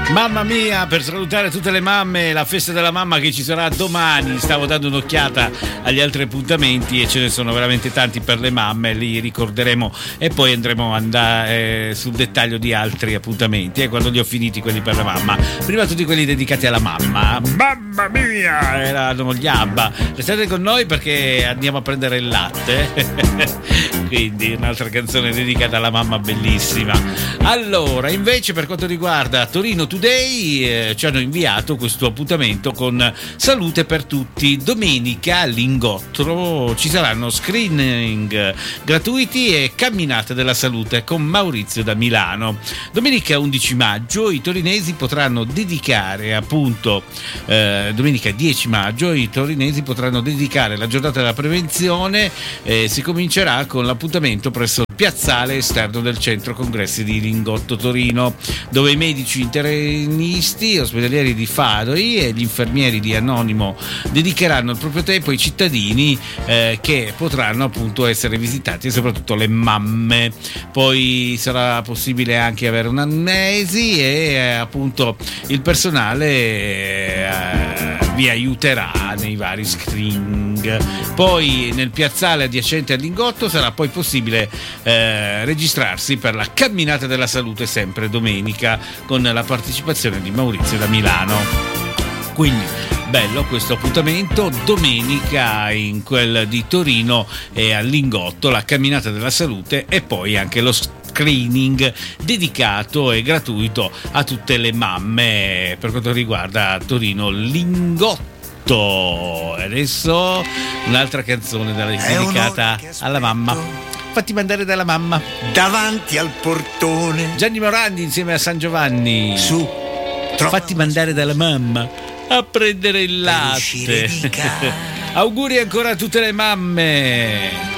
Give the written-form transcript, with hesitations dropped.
Mamma mia, per salutare tutte le mamme, la festa della mamma che ci sarà domani. Stavo dando un'occhiata agli altri appuntamenti e ce ne sono veramente tanti per le mamme, li ricorderemo e poi andremo a andare sul dettaglio di altri appuntamenti quando li ho finiti quelli per la mamma. Prima tutti quelli dedicati alla mamma. Mamma mia, erano gli ABBA. Restate con noi perché andiamo a prendere il latte. Quindi un'altra canzone dedicata alla mamma bellissima. Allora, invece per quanto riguarda Torino Today, ci hanno inviato questo appuntamento con Salute per Tutti. Domenica a Lingotto ci saranno screening gratuiti e camminate della salute con Maurizio da Milano. Domenica 11 maggio i torinesi potranno dedicare appunto domenica 10 maggio i torinesi potranno dedicare la giornata della prevenzione. Si comincerà con l'appuntamento presso il piazzale esterno del centro congressi di Lingotto Torino, dove i medici internisti ospedalieri di Fadoi e gli infermieri di Anonimo dedicheranno il proprio tempo ai cittadini che potranno appunto essere visitati, e soprattutto le mamme. Poi sarà possibile anche avere un'anamnesi e appunto il personale vi aiuterà nei vari screening. Poi nel piazzale adiacente a Lingotto sarà poi possibile registrarsi per la camminata della salute, sempre domenica, con la partecipazione di Maurizio da Milano. Quindi bello questo appuntamento domenica in quel di Torino e a Lingotto, la camminata della salute e poi anche lo screening dedicato e gratuito a tutte le mamme per quanto riguarda Torino Lingotto. Adesso un'altra canzone dedicata alla mamma. Fatti mandare dalla mamma. Davanti al portone Gianni Morandi insieme a San Giovanni. Su, fatti mandare dalla mamma a prendere il latte. Auguri ancora a tutte le mamme.